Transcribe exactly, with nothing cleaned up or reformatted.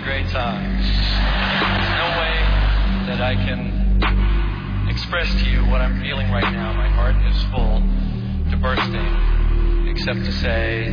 great time. There's no way that I can express to you what I'm feeling right now. My heart is full to bursting, except to say